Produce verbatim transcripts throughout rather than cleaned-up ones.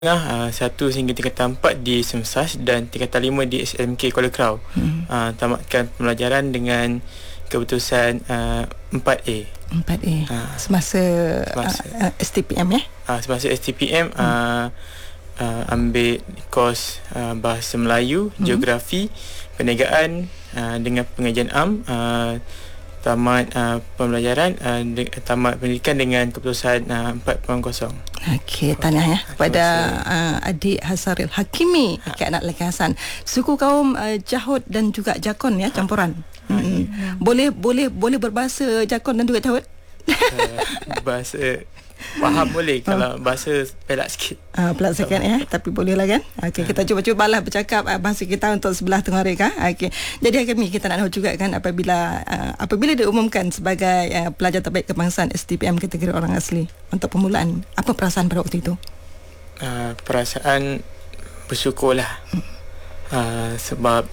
Uh, satu sehingga tingkatan empat di Semsas dan tingkatan lima di S M K Kuala Krau. Hmm. Uh, tamatkan pembelajaran dengan keputusan uh, empat A. empat A. Uh, semasa, semasa uh, uh, S T P M ya? Uh, semasa S T P M hmm. uh, uh, ambil kos uh, Bahasa Melayu, hmm. Geografi, Perniagaan uh, dengan pengajian am. Uh, tamat uh, pembelajaran uh, de- tamat pendidikan dengan keputusan uh, empat kosong. Okey, tahniah ya kepada uh, adik Hasaril Hakimi, okay, anak lelaki Hasan. Suku kaum uh, Jahud dan juga Jakon ya, campuran. Ha. Hmm. Ha. Boleh boleh boleh berbahasa Jakon dan juga Jahud? Uh, bahasa faham boleh, kalau oh. bahasa pelak sikit. Ah, uh, pelak sikit ya, tapi boleh lah kan. Okey, kita cuba-cubalah bercakap uh, bahasa kita untuk sebelah tengah mereka. Okey. Jadi Hakimi, kita nak tahu juga kan apabila uh, apabila diumumkan sebagai uh, pelajar terbaik kebangsaan S T P M kategori orang asli untuk permulaan, apa perasaan pada waktu itu? Uh, perasaan bersyukurlah. Hmm. Uh, sebab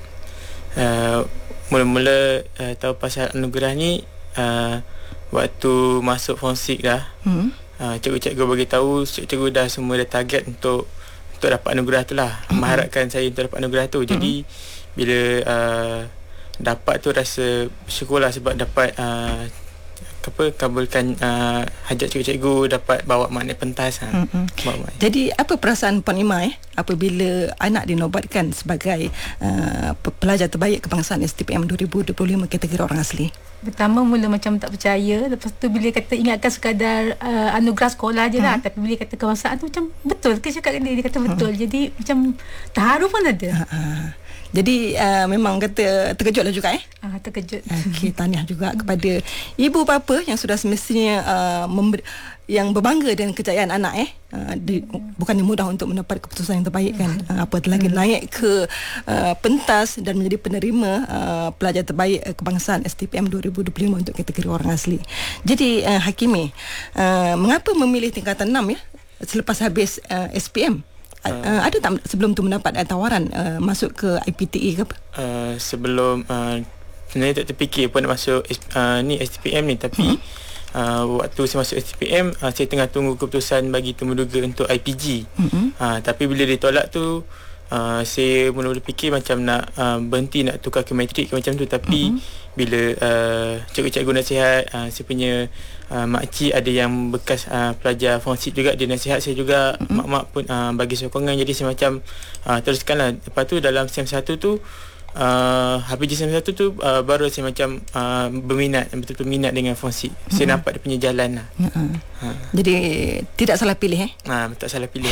uh, mula-mula uh, tahu pasal anugerah ni uh, waktu masuk Form enam dah. Hmm. Uh, cikgu-cikgu bagi tahu, cikgu dah semua dah target untuk untuk dapat anugerah tu lah. Mm-hmm. Mengharapkan saya untuk dapat anugerah tu. Jadi mm-hmm. bila uh, dapat tu rasa bersyukurlah sebab dapat uh, apa kabulkan uh, hajat cikgu-cikgu, dapat bawa makna pentas. Mm-hmm. Bawa Jadi apa perasaan Puan Ima eh apabila anak dinobatkan sebagai uh, pelajar terbaik kebangsaan S T P M dua ribu dua puluh lima kategori orang asli? Pertama mula macam tak percaya, lepas tu bila kata ingatkan sekadar uh, anugerah sekolah je lah, hmm. tapi bila kata kebangsaan tu macam betul ke cakap dia, dia kata betul. Hmm. Jadi macam terharu pun ada. Ha, ha. Jadi uh, memang kata terkejutlah juga eh. Ah, terkejut. Okey, tahniah juga kepada ibu bapa yang sudah semestinya uh, memberi, yang berbangga dengan kejayaan anak eh. Uh, di, bukannya mudah untuk mendapat keputusan yang terbaik kan. Uh, apatah lagi naik ke uh, pentas dan menjadi penerima uh, pelajar terbaik uh, kebangsaan S T P M dua ribu dua puluh lima untuk kategori orang asli. Jadi uh, Hakimi, uh, mengapa memilih tingkatan enam ya selepas habis uh, S P M? Uh, uh, ada tak sebelum tu mendapat uh, tawaran uh, masuk ke I P T E ke apa? Uh, sebelum uh, sebenarnya tak terfikir pun nak masuk uh, ni S T P M ni, tapi hmm. uh, waktu saya masuk S T P M uh, saya tengah tunggu keputusan bagi temuduga untuk I P G. Hmm. Uh, tapi bila ditolak tu uh, saya mula-mula fikir macam nak uh, berhenti, nak tukar ke matrik ke macam tu, tapi hmm. bila uh, cikgu-cikgu nasihat, uh, saya punya Uh, makcik ada yang bekas uh, pelajar Form enam juga, dia nasihat saya juga, mm-hmm. mak-mak pun uh, bagi sokongan. Jadi saya macam uh, teruskanlah. Lepas tu dalam S E M satu tu uh, H P G S E M satu tu uh, baru saya macam uh, berminat, betul-betul minat dengan Form enam. mm-hmm. Saya nampak dia punya jalan lah. mm-hmm. ha. Jadi tidak salah pilih eh? Ha, tak salah pilih.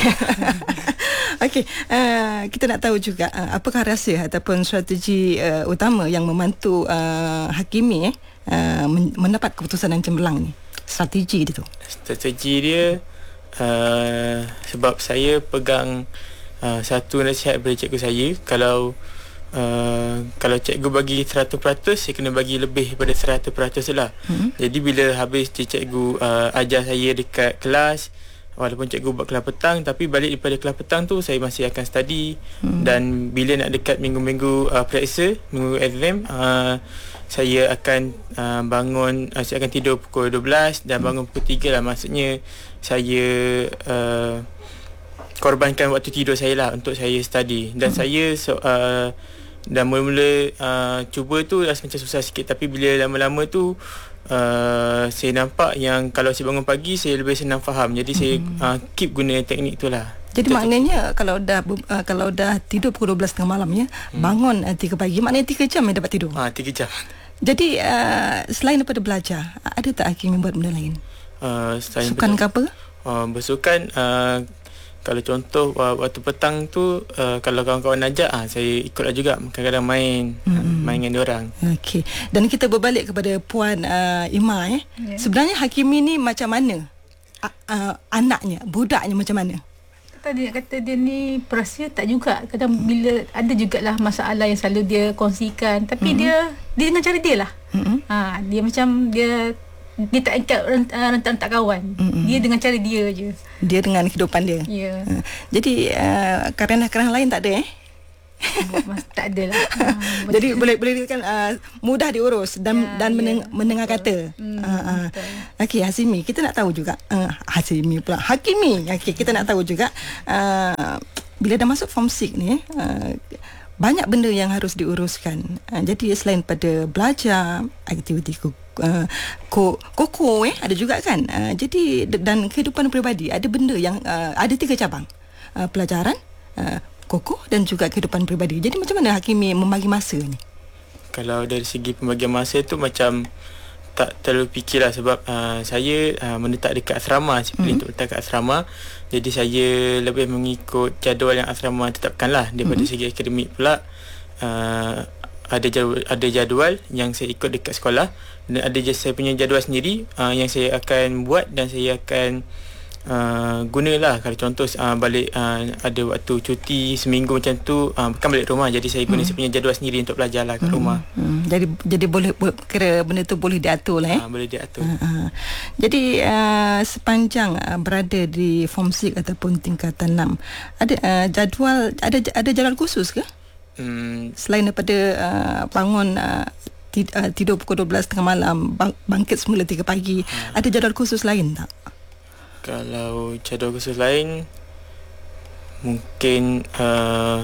Okey, uh, kita nak tahu juga uh, apakah rahsia ataupun strategi uh, utama yang membantu uh, Hakimi eh uh, mendapat keputusan yang cemerlang ni? Strategi dia tu. Strategi dia uh, sebab saya pegang uh, satu nasihat dari cikgu saya, kalau uh, kalau cikgu bagi seratus peratus, saya kena bagi lebih daripada seratus peratus lah. Hmm. Jadi bila habis cikgu uh, ajar saya dekat kelas, walaupun cikgu buat kelas petang, tapi balik daripada kelas petang tu saya masih akan study. Hmm. Dan bila nak dekat minggu-minggu uh, periksa, minggu exam, uh, saya akan uh, bangun, uh, saya akan tidur pukul dua belas dan bangun pukul tiga lah. Maksudnya saya uh, korbankan waktu tidur saya lah untuk saya study. Dan hmm. saya so, uh, dan mula-mula uh, cuba tu rasa macam susah sikit, tapi bila lama-lama tu uh, saya nampak yang kalau saya bangun pagi saya lebih senang faham. Jadi hmm. saya uh, keep guna teknik tu lah. Jadi maknanya kalau dah uh, kalau dah tidur pukul dua belas tengah malam ya, hmm. bangun uh, tiga pagi, maknanya tiga jam yang dapat tidur. Ah, tiga jam. Jadi uh, selain daripada belajar, ada tak Hakim buat benda lain? Uh, Sukan ke apa? Uh, bersukan, uh, kalau contoh uh, waktu petang tu uh, kalau kawan-kawan ajak, uh, saya ikutlah juga, kadang-kadang main, hmm. uh, main dengan diorang. Okey. Dan kita berbalik kepada Puan uh, Ima eh. Yeah. Sebenarnya Hakimi ni macam mana? Uh, uh, anaknya, budaknya macam mana? Dia kata dia ni perasa tak juga. Kadang bila ada jugalah masalah yang selalu dia kongsikan, tapi mm-hmm. dia dia dengan cara dia lah. Mm-hmm. Ha, dia macam dia dia tak ikat rentak-rentak kawan. Mm-hmm. Dia dengan cara dia je. Dia dengan kehidupan dia. Ya. Yeah. Ha, jadi uh, kerana-kerana lain tak ada eh? Mas, tak ada lah. Ha, Jadi boleh boleh dikatakan uh, mudah diurus dan Ya, dan ya, meneng, betul. mendengar kata. Hmm, Uh, uh. betul. Okey, Hasimi, kita nak tahu juga uh, Hasimi pula Hakimi. Okey, kita nak tahu juga uh, bila dah masuk form enam ni uh, banyak benda yang harus diuruskan. Uh, jadi selain pada belajar, aktiviti Uh, ko, koko eh ada juga kan. Uh, jadi dan kehidupan peribadi ada benda yang uh, ada tiga cabang. Uh, pelajaran, uh, koko dan juga kehidupan peribadi. Jadi macam mana Hakimi membagi masa ni? Kalau dari segi pembagian masa tu macam tak terlalu fikirlah sebab uh, saya uh, menetap dekat asrama, saya pilih mm-hmm. untuk letak kat asrama. Jadi saya lebih mengikut jadual yang asrama tetapkan lah. Daripada mm-hmm. segi akademik pula uh, ada jadual, ada jadual yang saya ikut dekat sekolah dan ada saya punya jadual sendiri uh, yang saya akan buat dan saya akan uh, gunalah. Kalau contoh uh, balik uh, ada waktu cuti seminggu macam tu uh, bukan balik rumah, jadi saya guna hmm. saya punya jadual sendiri untuk belajar lah kat hmm. rumah. hmm. Jadi jadi boleh kira benda tu boleh diatur lah eh. Uh, boleh diatur. Uh, uh. Jadi uh, sepanjang uh, berada di form enam ataupun tingkatan enam, ada uh, jadual ada ada jadual khusus ke? Hmm. Selain daripada uh, bangun uh, tidur pukul dua belas tengah malam, bang, bangkit semula tiga pagi, ha. ada jadual khusus lain tak? Kalau jadual khusus lain, mungkin uh,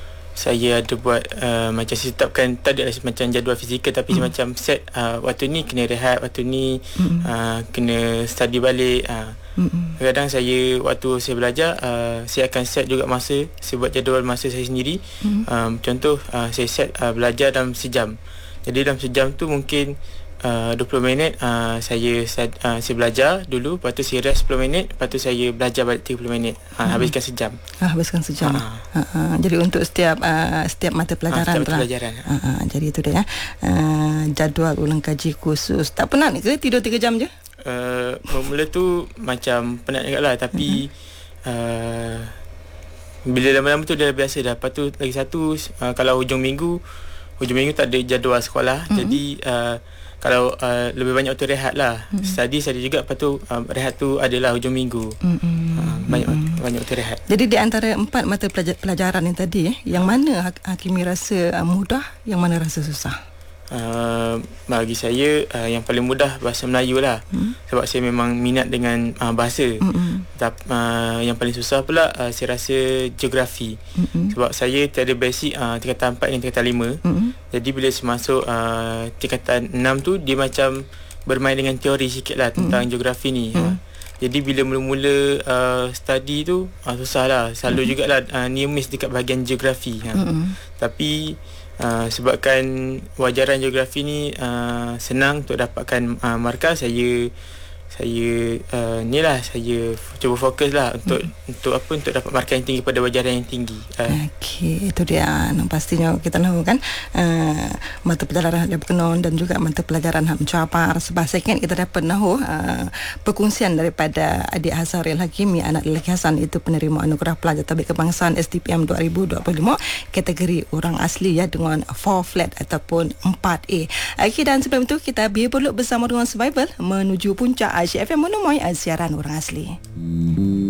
saya ada buat uh, macam saya tetapkan, tak ada macam jadual fizikal, tapi hmm. macam set uh, waktu ni kena rehat, waktu ni hmm. uh, kena study balik. uh. hmm. Kadang-kadang saya waktu saya belajar uh, saya akan set juga masa, saya buat jadual masa saya sendiri. hmm. um, Contoh uh, saya set uh, belajar dalam sejam. Jadi dalam sejam tu mungkin uh, dua puluh minit uh, saya uh, saya belajar dulu, lepas tu saya rest sepuluh minit, lepas tu saya belajar balik tiga puluh minit. uh, hmm. Habiskan sejam. Ah, habiskan sejam. Uh-huh. Uh-huh. Jadi untuk setiap uh, setiap mata pelajaran. Uh, setiap mata pelajaran. Uh-huh. Jadi itu dia. Uh, jadual ulang kaji khusus. Tak penat ke tidur tiga jam je? Uh, mula tu macam penat juga lah, tapi uh-huh. uh, bila lama-lama tu dah biasa dah. Lepas tu lagi satu, uh, kalau hujung minggu Hujung minggu tak ada jadual sekolah. Mm-hmm. Jadi uh, kalau uh, lebih banyak waktu rehat lah. Mm-hmm. Study study juga. Lepas tu uh, rehat tu adalah hujung minggu. Mm-hmm. uh, Banyak mm-hmm. banyak waktu rehat. Jadi di antara empat mata pelajaran yang tadi eh, yang mana Hakimi rasa uh, mudah, yang mana rasa susah? Uh, bagi saya uh, yang paling mudah bahasa Melayu lah. mm. Sebab saya memang minat dengan uh, bahasa. mm-hmm. Tapi uh, yang paling susah pula uh, saya rasa geografi. mm-hmm. Sebab saya tiada basic uh, tingkatan empat dan tingkatan lima. mm-hmm. Jadi bila saya masuk uh, tingkatan enam tu, dia macam bermain dengan teori sikit lah tentang mm-hmm. geografi ni. mm-hmm. uh, Jadi bila mula-mula uh, study tu uh, susah lah. Selalu mm-hmm. jugalah uh, near miss dekat bahagian geografi. uh. mm-hmm. Tapi Uh, sebabkan wajaran geografi ni uh, senang untuk dapatkan uh, markah, saya saya uh, ni lah saya cuba fokus lah untuk hmm. untuk apa untuk dapat markah yang tinggi pada wajaran yang tinggi. Uh. Okey, itu dia. Nah, pastinya kita tahu kan uh, mata pelajaran yang berkenaan dan juga mata pelajaran hak mencapai. Sebab saya ingat kita dapat tahu uh, perkongsian daripada adik Hazaril Hakimi, anak lelaki Hasan, itu penerima anugerah pelajar tabik kebangsaan S D P M dua ribu dua puluh lima kategori orang asli ya, dengan four flat ataupun empat A. Okey, dan sebelum itu kita biar berluk bersama dengan Survival menuju puncak Asia F M menemui siaran orang asli.